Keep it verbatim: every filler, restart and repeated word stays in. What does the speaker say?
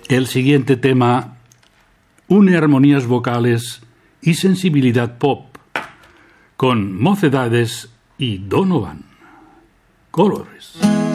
El siguiente tema une armonías vocales y sensibilidad pop con Mocedades y Donovan. Colores.